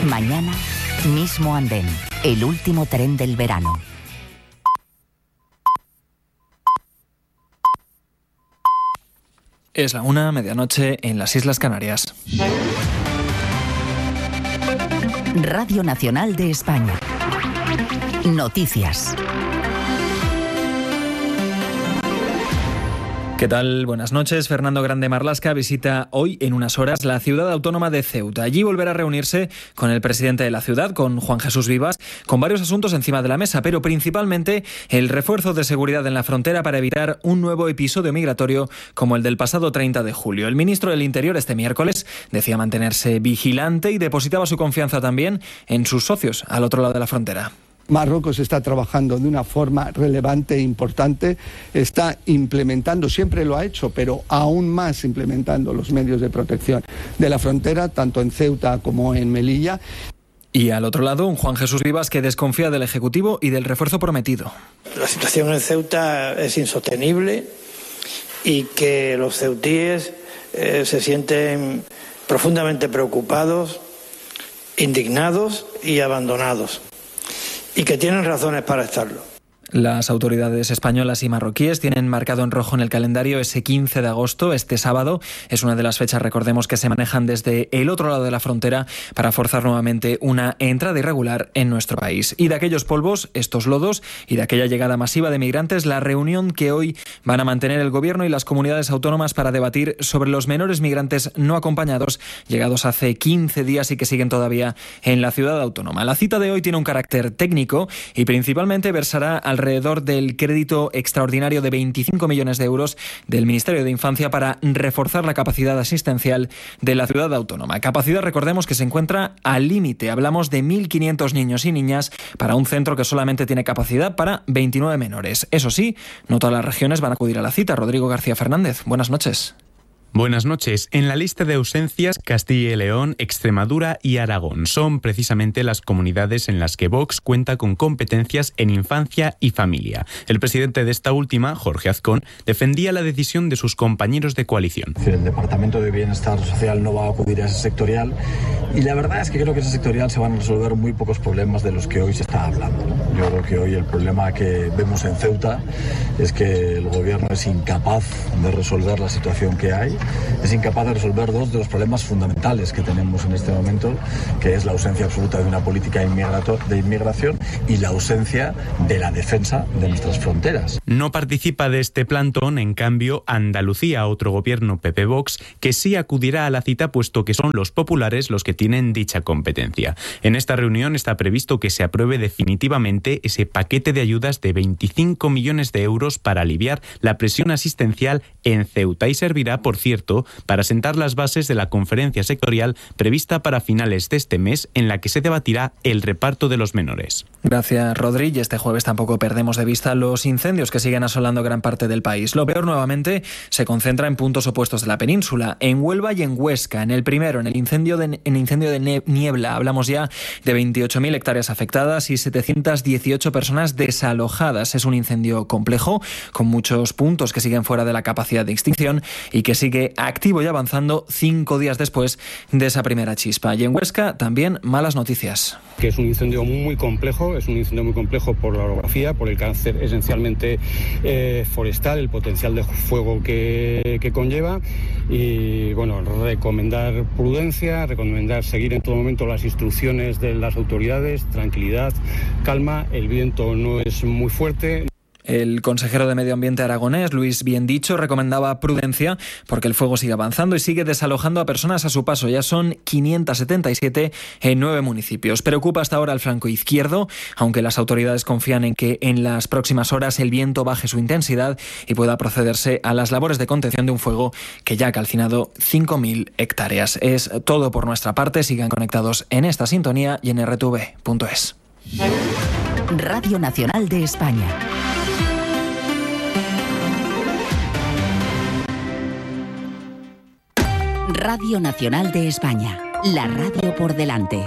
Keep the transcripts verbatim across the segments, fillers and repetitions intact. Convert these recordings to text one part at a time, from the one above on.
Mañana, mismo andén, el último tren del verano. Es la una, medianoche, en las Islas Canarias. Radio Nacional de España. Noticias. ¿Qué tal? Buenas noches. Fernando Grande Marlaska visita hoy en unas horas la ciudad autónoma de Ceuta. Allí volverá a reunirse con el presidente de la ciudad, con Juan Jesús Vivas, con varios asuntos encima de la mesa, pero principalmente el refuerzo de seguridad en la frontera para evitar un nuevo episodio migratorio como el del pasado treinta de julio. El ministro del Interior este miércoles decía mantenerse vigilante y depositaba su confianza también en sus socios al otro lado de la frontera. Marruecos está trabajando de una forma relevante e importante, está implementando, siempre lo ha hecho, pero aún más implementando los medios de protección de la frontera, tanto en Ceuta como en Melilla. Y al otro lado, un Juan Jesús Vivas que desconfía del Ejecutivo y del refuerzo prometido. La situación en Ceuta es insostenible y que los ceutíes eh, se sienten profundamente preocupados, indignados y abandonados. Y que tienen razones para estarlo. Las autoridades españolas y marroquíes tienen marcado en rojo en el calendario ese quince de agosto, este sábado. Es una de las fechas, recordemos, que se manejan desde el otro lado de la frontera para forzar nuevamente una entrada irregular en nuestro país. Y de aquellos polvos, estos lodos, y de aquella llegada masiva de migrantes, la reunión que hoy van a mantener el Gobierno y las comunidades autónomas para debatir sobre los menores migrantes no acompañados, llegados hace quince días y que siguen todavía en la ciudad autónoma. La cita de hoy tiene un carácter técnico y principalmente versará al alrededor del crédito extraordinario de veinticinco millones de euros del Ministerio de Infancia para reforzar la capacidad asistencial de la ciudad autónoma. Capacidad, recordemos, que se encuentra al límite. Hablamos de mil quinientos niños y niñas para un centro que solamente tiene capacidad para veintinueve menores. Eso sí, no todas las regiones van a acudir a la cita. Rodrigo García Fernández, buenas noches. Buenas noches. En la lista de ausencias, Castilla y León, Extremadura y Aragón son precisamente las comunidades en las que Vox cuenta con competencias en infancia y familia. El presidente de esta última, Jorge Azcón, defendía la decisión de sus compañeros de coalición. El Departamento de Bienestar Social no va a acudir a ese sectorial y la verdad es que creo que ese sectorial se van a resolver muy pocos problemas de los que hoy se está hablando. Yo creo que hoy el problema que vemos en Ceuta es que el gobierno es incapaz de resolver la situación que hay. Es incapaz de resolver dos de los problemas fundamentales que tenemos en este momento, que es la ausencia absoluta de una política de inmigración y la ausencia de la defensa de nuestras fronteras. No participa de este plantón, en cambio, Andalucía, otro gobierno P P-Vox, que sí acudirá a la cita puesto que son los populares los que tienen dicha competencia. En esta reunión está previsto que se apruebe definitivamente ese paquete de ayudas de veinticinco millones de euros para aliviar la presión asistencial en Ceuta y servirá, por cierto, para sentar las bases de la conferencia sectorial prevista para finales de este mes, en la que se debatirá el reparto de los menores. Gracias, Rodri. Y este jueves tampoco perdemos de vista los incendios que siguen asolando gran parte del país. Lo peor, nuevamente, se concentra en puntos opuestos de la península, en Huelva y en Huesca. En el primero, en el incendio de, en incendio de Niebla, hablamos ya de veintiocho mil hectáreas afectadas y setecientas dieciocho personas desalojadas. Es un incendio complejo, con muchos puntos que siguen fuera de la capacidad de extinción y que sigue activo y avanzando cinco días después de esa primera chispa. Y en Huesca también malas noticias. Que es un incendio muy complejo, es un incendio muy complejo por la orografía, por el cáncer esencialmente eh, forestal, el potencial de fuego que, que conlleva y bueno, recomendar prudencia, recomendar seguir en todo momento las instrucciones de las autoridades, tranquilidad, calma, el viento no es muy fuerte. El consejero de Medio Ambiente aragonés, Luis Biendicho, recomendaba prudencia porque el fuego sigue avanzando y sigue desalojando a personas a su paso. Ya son quinientos setenta y siete en nueve municipios. Preocupa hasta ahora el flanco izquierdo, aunque las autoridades confían en que en las próximas horas el viento baje su intensidad y pueda procederse a las labores de contención de un fuego que ya ha calcinado cinco mil hectáreas. Es todo por nuestra parte. Sigan conectados en esta sintonía y en erre te ve punto es. Radio Nacional de España. Radio Nacional de España, la radio por delante.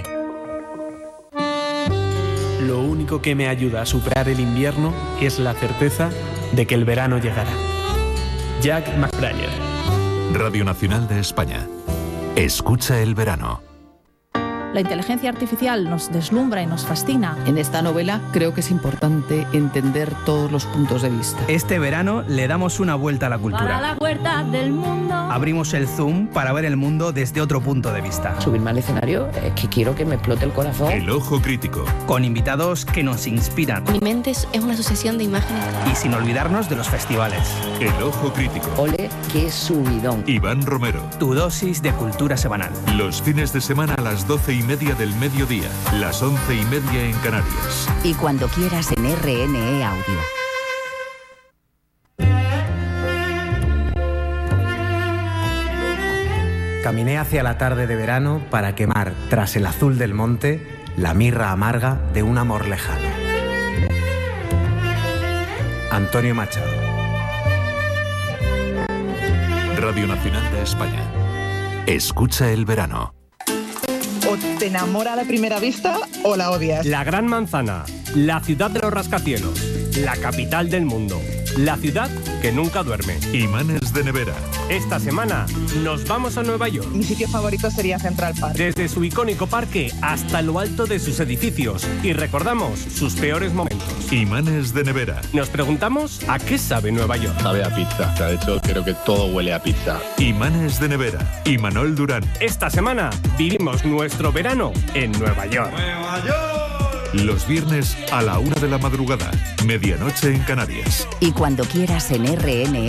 Lo único que me ayuda a superar el invierno es la certeza de que el verano llegará. Jack McBrayer. Radio Nacional de España. Escucha el verano. La inteligencia artificial nos deslumbra y nos fascina. En esta novela creo que es importante entender todos los puntos de vista. Este verano le damos una vuelta a la cultura. Para la vuelta del mundo. Abrimos el Zoom para ver el mundo desde otro punto de vista. Subirme al escenario es que quiero que me explote el corazón. El Ojo Crítico. Con invitados que nos inspiran. Mi mente es una sucesión de imágenes. Y sin olvidarnos de los festivales. El Ojo Crítico. Ole, qué subidón. Iván Romero. Tu dosis de cultura semanal. Los fines de semana a las doce y media del mediodía. Las once y media en Canarias. Y cuando quieras en R N E Audio. Caminé hacia la tarde de verano para quemar, tras el azul del monte, la mirra amarga de un amor lejano. Antonio Machado. Radio Nacional de España. Escucha el verano. O te enamora a la primera vista o la odias. La Gran Manzana, la ciudad de los rascacielos, la capital del mundo, la ciudad que nunca duerme. Imanes de nevera. Esta semana nos vamos a Nueva York. Mi sitio favorito sería Central Park. Desde su icónico parque hasta lo alto de sus edificios y recordamos sus peores momentos. Imanes de nevera. Nos preguntamos a qué sabe Nueva York. Sabe a pizza. De hecho, creo que todo huele a pizza. Imanes de nevera. Imanol Durán. Esta semana vivimos nuestro verano en Nueva York. ¡Nueva York! Los viernes a la una de la madrugada. Medianoche en Canarias. Y cuando quieras en R N E